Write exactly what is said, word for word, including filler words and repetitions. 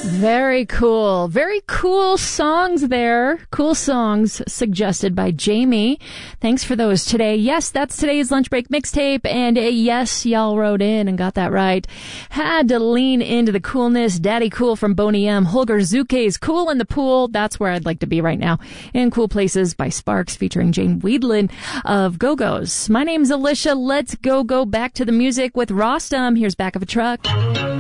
Very cool. Very cool songs there. Cool songs suggested by Jamie. Thanks for those today. Yes, that's today's lunch break mixtape. And uh, yes, y'all wrote in and got that right. Had to lean into the coolness. Daddy Cool from Boney M. Holger Zuke's Cool in the Pool. That's where I'd like to be right now. In Cool Places by Sparks featuring Jane Weedlin of Go-Go's. My name's Alicia. Let's go go back to the music with Rostam. Here's Back of a Truck.